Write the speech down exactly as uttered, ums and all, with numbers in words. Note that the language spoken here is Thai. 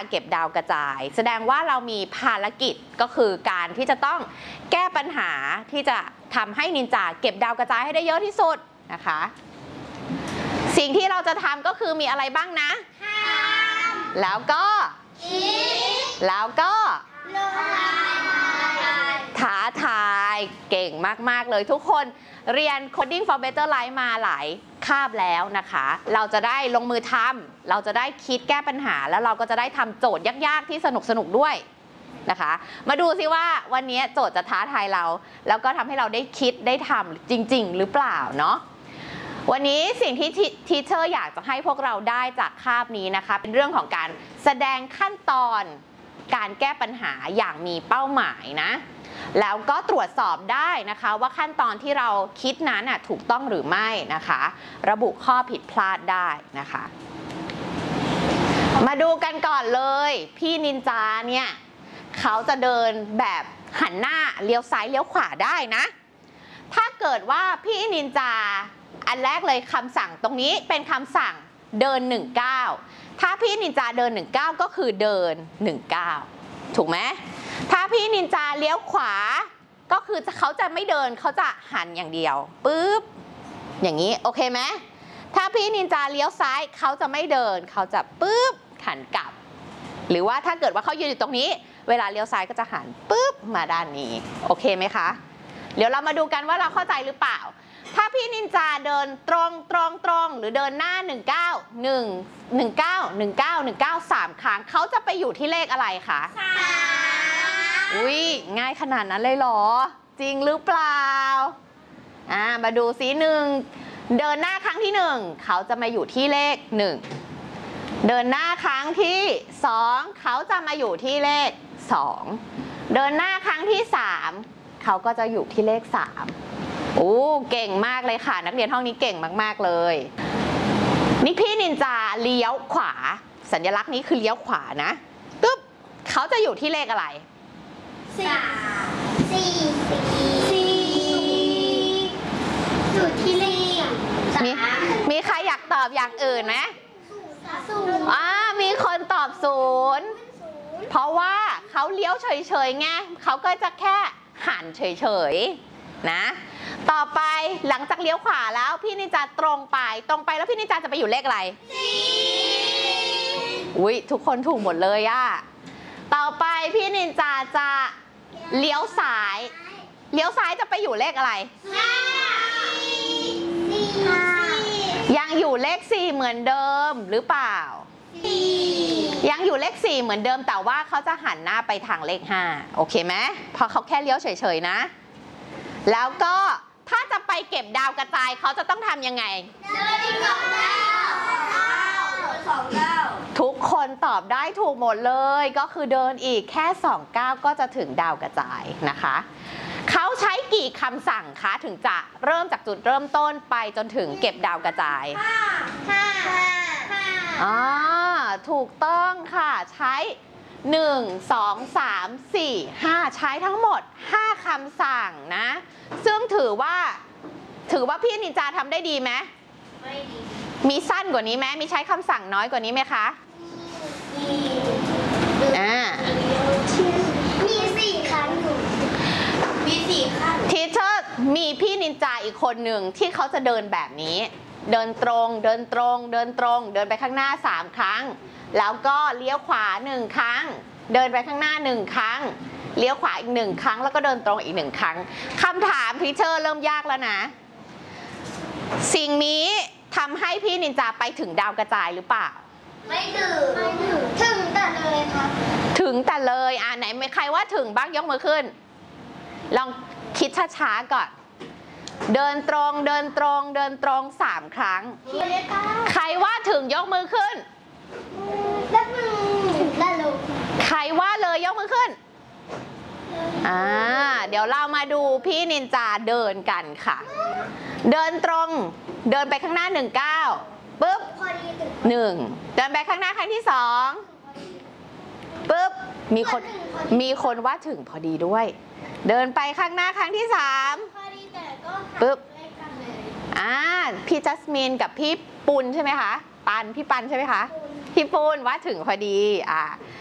เก็บดาวกระจายแสดงว่าเรามีภารกิจก็คือการที่จะต้องแก้ปัญหาที่จะทำให้นินจาเก็บดาวกระจายให้ได้เยอะที่สุดนะคะสิ่งที่เราจะทำก็คือมีอะไรบ้างนะแล้วก็แล้วก็ท้าทายเก่งมากๆเลยทุกคนเรียน Coding for Better Life มาหลายคาบแล้วนะคะเราจะได้ลงมือทำเราจะได้คิดแก้ปัญหาแล้วเราก็จะได้ทำโจทย์ยากๆที่สนุกๆด้วยนะคะมาดูซิว่าวันนี้โจทย์จะท้าทายเราแล้วก็ทำให้เราได้คิดได้ทำจริงๆหรือเปล่าเนาะวันนี้สิ่งที่ทีเชอร์อยากจะให้พวกเราได้จากคาบนี้นะคะเป็นเรื่องของการแสดงขั้นตอนการแก้ปัญหาอย่างมีเป้าหมายนะแล้วก็ตรวจสอบได้นะคะว่าขั้นตอนที่เราคิดนั้นถูกต้องหรือไม่นะคะระบุข้อผิดพลาดได้นะคะมาดูกันก่อนเลยพี่นินจาเนี่ยเขาจะเดินแบบหันหน้าเลี้ยวซ้ายเลี้ยวขวาได้นะถ้าเกิดว่าพี่นินจาอันแรกเลยคำสั่งตรงนี้เป็นคำสั่งเดินหนึ่งเก้าถ้าพี่นินจาเดินหนึ่งเก้าก็คือเดินหนึ่งเก้าถูกไหมถ้าพี่นินจาเลี้ยวขวาก็คือเขาจะไม่เดินเขาจะหันอย่างเดียวปึ๊บอย่างนี้โอเคไหมถ้าพี่นินจาเลี้ยวซ้ายเขาจะไม่เดินเขาจะปึ๊บหันกลับหรือว่าถ้าเกิดว่าเขายืนอยู่ตรงนี้เวลาเลี้ยวซ้ายก็จะหันปึ๊บมาด้านนี้โอเคไหมคะเดี๋ยวเรามาดูกันว่าเราเข้าใจหรือเปล่าถ้าพี่นินจาเดินตรงตรงตรงหรือเดินหน้าหนึ่งเก้า หนึ่ง หนึ่งเก้า หนึ่งเก้า หนึ่งเก้า สามครั้งเขาจะไปอยู่ที่เลขอะไรคะสามอุ้ยง่ายขนาดนั้นเลยเหรอจริงหรือเปล่าอ่ามาดูซิหนึ่งเดินหน้าครั้งที่หนึ่งเขาจะมาอยู่ที่เลขหนึ่งเดินหน้าครั้งที่สองเขาจะมาอยู่ที่เลขสองเดินหน้าครั้งที่สามเขาก็จะอยู่ที่เลขสามโอ้เก่งมากเลยค่ะนักเรียนห้องนี้เก่งมากๆเลยนี่พี่นินจาเลี้ยวขวาสัญลักษณ์นี้คือเลี้ยวขวานะตึ๊บเขาจะอยู่ที่เลขอะไรสามสี่สี่อยู่ที่เลขมีมีใครอยากตอบอย่างอื่นไหมศูนย์อ่ามีคนตอบศูนย์เพราะว่าเขาเลี้ยวเฉยๆไงเขาก็จะแค่หันเฉยๆนะต่อไปหลังจากเลี้ยวขวาแล้วพี่นินจาตรงไปตรงไปแล้วพี่นินจาจะไปอยู่เลขอะไรสี่อุ้ยทุกคนถูกหมดเลยอะต่อไปพี่นินจาจะเลี้ยวซ้ายเลี้ยวซ้ายจะไปอยู่เลขอะไรห้ายังอยู่เลขสี่เหมือนเดิมหรือเปล่ายังอยู่เลขสี่เหมือนเดิมแต่ว่าเขาจะหันหน้าไปทางเลขห้าโอเคไหมเพราะเขาแค่เลี้ยวเฉยๆนะแล้วก็ถ้าจะไปเก็บดาวกระจายเขาจะต้องทำยังไงเดินอีกสองก้าวสองก้าวทุกคนตอบได้ถูกหมดเลยก็คือเดินอีกแค่สองก้าวก็จะถึงดาวกระจายนะคะเขาใช้กี่คำสั่งคะถึงจะเริ่มจากจุดเริ่มต้นไปจนถึงเก็บดาวกระจายห้าห้าห้าอ๋อถูกต้องค่ะใช้หนึ่ง สอง สาม สี่ ห้าใช้ทั้งหมดห้าคำสั่งนะซึ่งถือว่าถือว่าพี่นินจาทำได้ดีไหมไม่ดีมีสั้นกว่านี้ไหมมีใช้คำสั่งน้อยกว่านี้ไหมคะมีอ่ามีสี่ครั้งมีสี่ครั้งทีเชอร์มีพี่นินจาอีกคนหนึ่งที่เขาจะเดินแบบนี้เดินตรงเดินตรงเดินตรงเดินไปข้างหน้าสามครั้งแล้วก็เลี้ยวขวาหนึ่งครั้งเดินไปข้างหน้าหนึ่งครั้งเลี้ยวขวาอีกหนึ่งครั้งแล้วก็เดินตรงอีกหนึ่งครั้งคำถามพีเชอร์เริ่มยากแล้วนะสิ่งนี้ทำให้พี่นินจาไปถึงดาวกระจายหรือเปล่าไม่ถึงไม่ถึงถึงแต่เลยครับถึงแต่เลยอ่าไหนมีใครว่าถึงบ้างยกมือขึ้นลองคิดช้าๆก่อนเดินตรงเดินตรงเดินตรงสามครั้งใครว่าถึงยกมือขึ้นแล้วมึงแล้วลูกใครว่าเลยยกมือขึ้นอ่าเดี๋ยวเรามาดูพี่นินจาเดินกันค่ะเดินตรงเดินไปข้างหน้าหนึ่งก้าวปุ๊บหนึ่งเดินไปข้างหน้าครั้งที่สองปุ๊บมีคนมีคนว่าถึงพอดีด้วยเดินไปข้างหน้าครั้งที่สามปุ๊บอ่าพี่จัสมินกับพี่ปุณใช่ไหมคะปันพี่ปันใช่ไหมคะพี่ปุณว่าถึงพอดีอ่า